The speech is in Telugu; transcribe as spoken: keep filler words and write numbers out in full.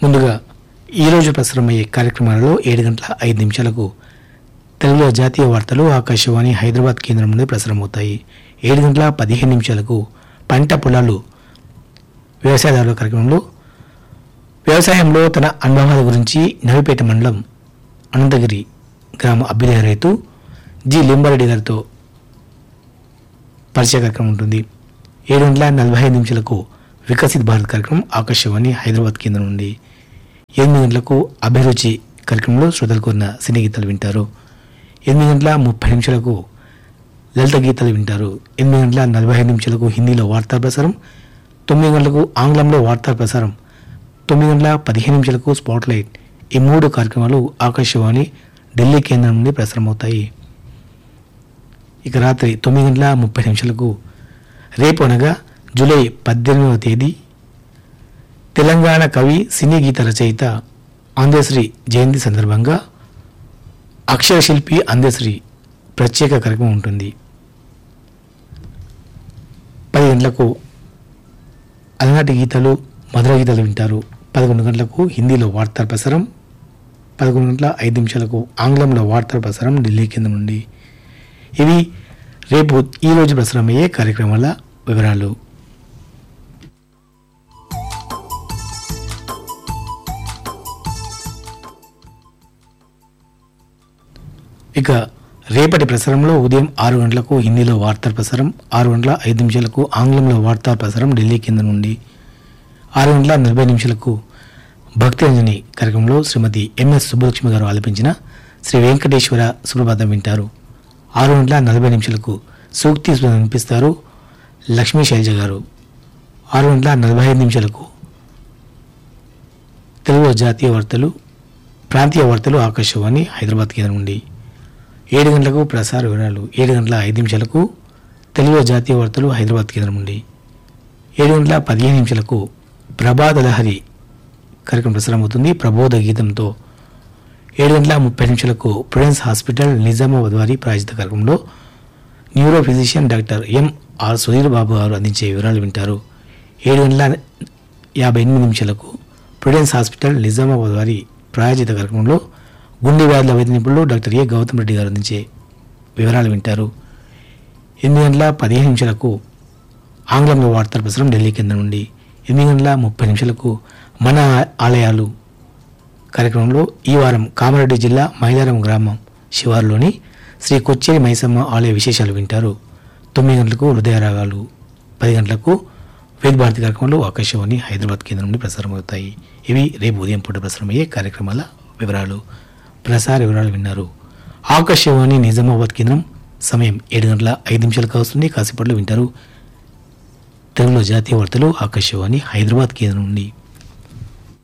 ముందుగా ఈరోజు ప్రసారమయ్యే కార్యక్రమాలలో ఏడు గంటల ఐదు నిమిషాలకు తెలుగులో జాతీయ వార్తలు ఆకాశవాణి హైదరాబాద్ కేంద్రం నుండి ప్రసారమవుతాయి. ఏడు గంటల పదిహేను నిమిషాలకు పంట పొలాలు వ్యవసాయదారుల కార్యక్రమంలో వ్యవసాయంలో తన అనుభవాల గురించి నవిపేట మండలం అనంతగిరి గ్రామ అభ్యుదయ రైతు జి లింబారెడ్డి గారితో పరిచయ కార్యక్రమం ఉంటుంది. ఏడు గంటల నలభై ఐదు నిమిషాలకు వికసిత్ భారత్ కార్యక్రమం ఆకాశవాణి హైదరాబాద్ కేంద్రం నుండి. ఎనిమిది గంటలకు అభిరుచి కార్యక్రమంలో శ్రోతలు కోరిన సినీ గీతాలు వింటారు. ఎనిమిది గంటల ముప్పై నిమిషాలకు లలిత గీతాలు వింటారు. ఎనిమిది గంటల నలభై ఐదు నిమిషాలకు హిందీలో వార్తా ప్రసారం, తొమ్మిది గంటలకు ఆంగ్లంలో వార్తా ప్రసారం, తొమ్మిది గంటల పదిహేను నిమిషాలకు స్పాట్ లైట్. ఈ మూడు కార్యక్రమాలు ఆకాశవాణి ఢిల్లీ కేంద్రం నుండి ప్రసారమవుతాయి. ఇక రాత్రి తొమ్మిది గంటల ముప్పై నిమిషాలకు రేపు అనగా జూలై పద్దెనిమిదవ తేదీ తెలంగాణ కవి సినీ గీత రచయిత అందశ్రీ జయంతి సందర్భంగా అక్షరశిల్పి అందశ్రీ ప్రత్యేక కార్యక్రమం ఉంటుంది. పది గంటలకు అలనాటి గీతాలు మధుర గీతాలు వింటారు. పదకొండు గంటలకు హిందీలో వార్తా ప్రసారం, పదకొండు గంటల ఐదు నిమిషాలకు ఆంగ్లంలో వార్తా ప్రసారం ఢిల్లీ కేంద్రం నుండి. ఇవి రేపు ఈరోజు ప్రసారమయ్యే కార్యక్రమాల వివరాలు. ఇక రేపటి ప్రసారంలో ఉదయం ఆరు గంటలకు హిందీలో వార్తా ప్రసారం, ఆరు గంటల ఐదు నిమిషాలకు ఆంగ్లంలో వార్తా ప్రసారం ఢిల్లీ కేంద్రం నుండి. ఆరు గంటల నలభై నిమిషాలకు భక్తి అంజని కార్యక్రమంలో శ్రీమతి ఎంఎస్ సుబ్బలక్ష్మి గారు ఆలపించిన శ్రీ వెంకటేశ్వర సుప్రభాతం వింటారు. ఆరు గంటల నలభై నిమిషాలకు సూక్తి వినిపిస్తారు లక్ష్మీ శైలజ గారు. ఆరు గంటల నలభై ఐదు నిమిషాలకు తెలుగు జాతీయ వార్తలు ప్రాంతీయ వార్తలు ఆకాశవాణి హైదరాబాద్ కేంద్రం నుండి. ఏడు గంటలకు ప్రసార వివరాలు. ఏడు గంటల ఐదు నిమిషాలకు తెలుగు జాతీయ వార్తలు హైదరాబాద్ కేంద్రం నుండి. ఏడు గంటల పదిహేను నిమిషాలకు ప్రభాత లహరి కార్యక్రమం ప్రసారం అవుతుంది ప్రబోధ గీతంతో. ఏడు గంటల ముప్పై నిమిషాలకు ప్రుడెన్స్ హాస్పిటల్ నిజామాబాద్ వారి ప్రాయోజిత కార్యక్రమంలో neuro physician doctor M R Sudheer Babu గారు అందించే వివరాలు వింటారు. ఏడు గంటల యాభై ఎనిమిది నిమిషాలకు ప్రుడెన్స్ హాస్పిటల్ నిజామాబాద్ వారి ప్రాయోజిత కార్యక్రమంలో గుండె వ్యాధుల వైద్య నిపుణులు డాక్టర్ ఏ గౌతమ్ రెడ్డి గారు అందించే వివరాలు వింటారు. ఎనిమిది గంటల పదిహేను నిమిషాలకు ఆంగ్లంలో వార్తా ప్రసారం ఢిల్లీ కేంద్రం నుండి. ఎనిమిది గంటల ముప్పై నిమిషాలకు మన ఆలయాలు కార్యక్రమంలో ఈ వారం కామారెడ్డి జిల్లా మైలారం గ్రామం శివారులోని శ్రీ కొచ్చేరి మైసమ్మ ఆలయ విశేషాలు వింటారు. తొమ్మిది గంటలకు హృదయరాగాలు, పది గంటలకు వేద భారతి కార్యక్రమంలో ఆకాశవాణి హైదరాబాద్ కేంద్రం నుండి ప్రసారం అవుతాయి. ఇవి రేపు ఉదయం పూట ప్రసారమయ్యే కార్యక్రమాల వివరాలు. ప్రసార వివరాలు విన్నారు. ఆకాశవాణి నిజామాబాద్ కేంద్రం సమయం ఏడు గంటల ఐదు నిమిషాలకు వస్తుంది. కాసేపట్లో వింటారు తెలుగులో జాతీయ వార్తలు ఆకాశవాణి హైదరాబాద్ కేంద్రం నుండి.